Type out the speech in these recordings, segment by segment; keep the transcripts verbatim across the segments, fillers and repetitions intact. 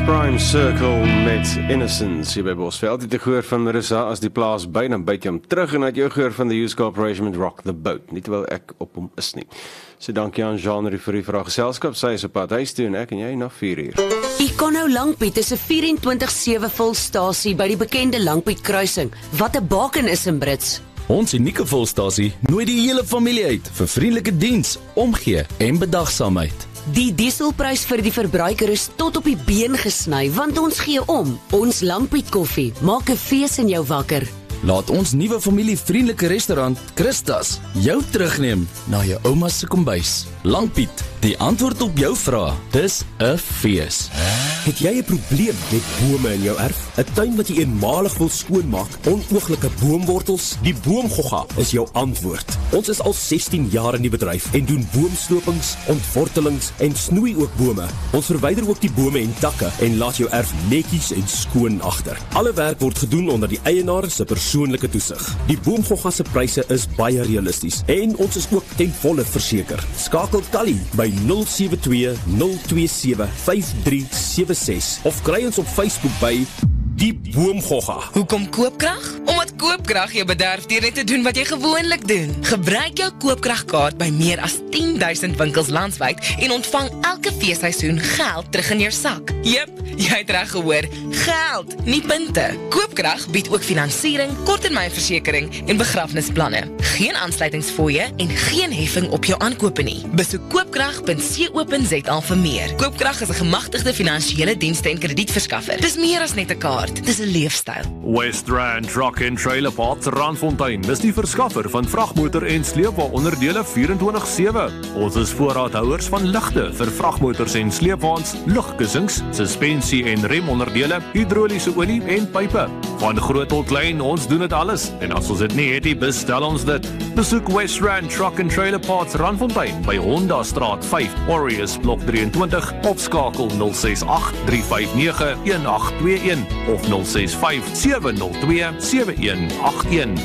Prime Circle met Innocence hier by Bosveld. Het gehoor van Marissa as die plaas byna byt jy hom terug en het jou gehoor van the Hughes Corporation met Rock the Boat. Nie terwyl ek op hom is nie. So dankie aan Jean-Marie vir die vraag geselskap. Sy is op pad huis toe en ek en jy na vier uur. Econo Langpiet is 'n vierentwintig sewe volstasie by die bekende Langpiet kruising. Wat 'n baken is in Brits. Ons unieke volstasie nooi die hele familie uit vir vriendelike diens, omgee en bedagsaamheid. Die dieselprys vir die verbruiker is tot op die been gesny, want ons gee om. Ons Langpiet koffie maak 'n fees in jou wakker. Laat ons nuwe familievriendelike restaurant, Christas, jou terugneem na jou ouma se kombuis. Langpiet, die antwoord op jou vraag. Dis 'n fees. Het jy 'n probleem met bome in jou erf? 'n Tuin wat jy eenmalig wil skoonmaak, onooglike boomwortels? Die Boomgogga is jou antwoord. Ons is al sestien jaar in die bedryf en doen boomslopings, ontwortelings en snoei ook bome. Ons verwyder ook die bome en takke en laat jou erf netjies en skoon agter. Alle werk word gedoen onder die eienaar se persoonlike toesig. Die Boomgogga se pryse is baie realisties en ons is ook ten volle verseker. Skakel Tally by nul sewe twee nul twee sewe vyf drie sewe ses of kry ons op Facebook by Die Boomgogga. Hoekom koopkrag? Omdat koopkrag jou bederf deur net te doen wat jy gewoonlik doen. Gebruik jou koopkragkaart by meer as tien duisend winkels landwyd en ontvang elke feesseisoen geld terug in jou sak. Jep, jy het reg gehoor, geld, nie punte. Koopkrag bied ook finansiering, korttermynversekering en begrafnisplanne. Geen aansluitingsfooie en geen heffing op jou aankope nie. Besoek koopkrag punt co punt za vir meer. Koopkrag is 'n gemagtigde finansiële dienste en kredietverskaffer. Dis meer as net 'n kaart. Dis 'n leefstyl. West Rand Truck and Trailer Parts Randfontein is die verskaffer van vragmotor en sleepwa onderdele vierentwintig sewe. Ons is voorraadhouers van ligte vir vragmotors en sleepwaens, lugkussings, suspensie en remonderdele, hidroliese olie en pype. Van groot tot klein, ons doen dit alles. En as ons dit nie het nie, bestel ons dit. Besoek West Rand Truck and Trailer Parts Randfontein by Honda Straat vyf, Warriors Blok drieëntwintig of skakel nul ses agt drie vyf nege een agt twee een of nul ses vyf sewe nul twee sewe een agt een.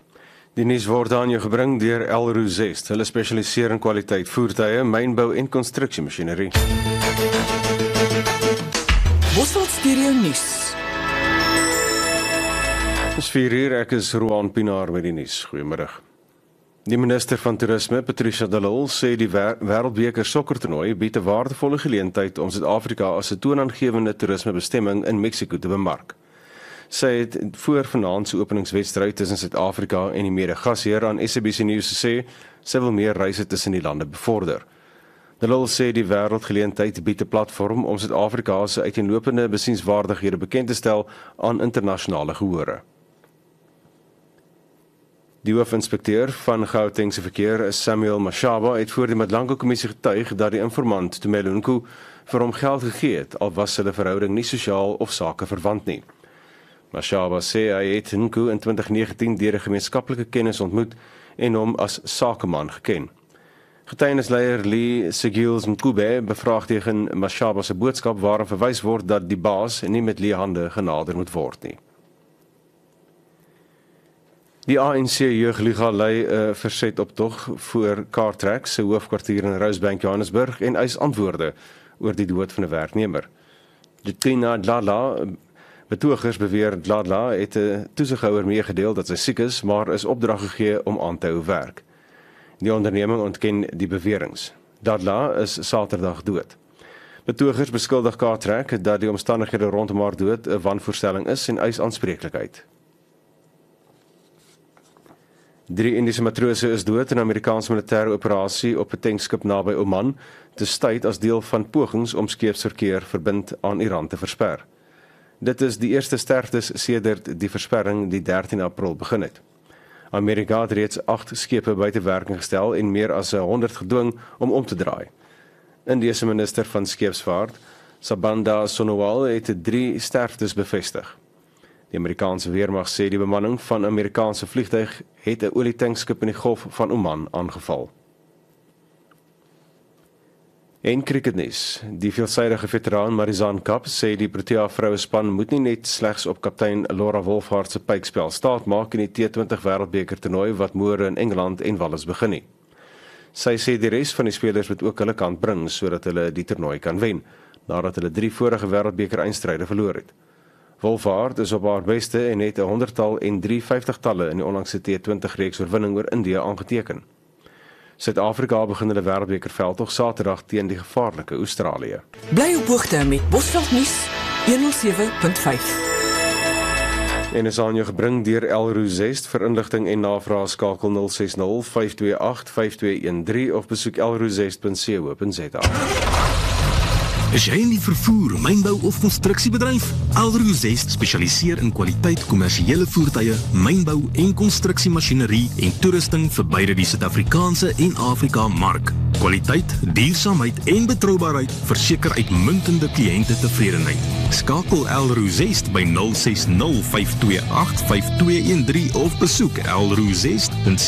Die nuus word aan jou gebring deur Elro Zest. Hulle spesialiseer in kwaliteit voertuie, mynbou en konstruksiemasjinerie. Bosveld Stereo Nuus. Dis vier uur, ek is Roan Pinaar met die nuus. Goeiemiddag. Die minister van Toerisme, Patricia de Lille, sê die Wêreldbeker sokkertoernooi bied 'n waardevolle geleentheid om Suid-Afrika as 'n toonaangewende toerismebestemming in Mexiko te bemark. Sy het voor vanaand se openingswedstryd tussen Suid-Afrika en die mede-gasheer aan S A B C News gesê sy wil meer reise tussen die lande bevorder. De Lille sê die wêreldgeleentheid bied 'n platform om Suid-Afrika se uiteenlopende besienswaardighede bekend te stel aan internasionale gehore. Die hoofinspekteur van Gautengse verkeer, Samuel Mashaba, het voor die Madlango-kommissie getuig dat die informant Tumelo Nku vir hom geld gegee het, al was hulle verhouding nie sosiaal of sake verwant nie. Mashaba sê hy het Nku in twintig negentien deur 'n gemeenskaplike kennis ontmoet en hom as sakeman geken. Getuienisleier Lee Sigils Mkube bevraagteken Mashaba se boodskap waarin verwys word dat die baas nie met leë hande genader moet word nie. Die A N C Jeugliga lei 'n uh, verzetoptog voor Cartrack se hoofkwartier in Rosebank, Johannesburg en eis antwoorde oor die dood van 'n werknemer. Tina Dladla, betogers beweer Dladla het 'n toesighouer meegedeel dat sy siek is, maar is opdrag gegee om aan te hou werk. Die onderneming ontken die beweringe. Dladla is Saterdag dood. Betogers beskuldig Cartrack dat die omstandighede rondom haar dood 'n wanvoorstelling is en eis aanspreeklikheid. Drie Indiese matrose is dood in 'n Amerikaanse militêre operasie op 'n tankskip naby Oman, tyd as deel van pogings om skeepsverkeer verbind aan Iran te versper. Dit is die eerste sterftes sedert die versperring die dertien April begin het. Amerika het reeds agt skepe buite werking gestel en meer as honderd gedwing om om te draai. Indiese minister van Scheepsvaart, Sabanda Sonowal, het drie sterftes bevestig. Die Amerikaanse weermag sê die bemanning van Amerikaanse vliegtuig het 'n olietankskip in die Golf van Oman aangeval. En cricketnuus. Die veelsidige veteraan Marizanne Kapp sê die Protea vrouespan moet nie net slegs op kaptein Laura Wolfhard se pykspel staat maak in die T twintig Wêreldbeker toernooi wat môre in Engeland en Wales begin nie. Sy sê die res van die spelers moet ook hulle kant bring sodat hulle die toernooi kan wen. nadat hulle drie vorige wêreldbeker eindstryde verloor het. Wolvaart is op haar beste en het 'n honderdtal en drie vyftigtalle in die onlangse T twintig reeks oorwinning oor Indië aangeteken. Suid-Afrika begin hulle wêreldbeker veldtog Saterdag teen die gevaarlike Australië. Bly op hoogte met Bosveld nuus honderd sewe punt vyf. En is aan jou gebring deur Elroo Zest. Vir inligting en navraag skakel nul ses nul vyf twee agt vyf twee een drie of besoek elroozest punt co punt za. Is jy in die vervoer, mynbou of konstruksiebedryf? Elroo Zest spesialiseer in kwaliteit kommersiële voertuie, mynbou en konstruksiemasjinerie en toerusting vir beide die Suid-Afrikaanse en Afrika mark. Kwaliteit, duursaamheid en betroubaarheid verseker uitmuntende kliënte tevredenheid. Skakel Elroo Zest by nul ses nul vyf twee agt vyf twee een drie of besoek elroozest punt co.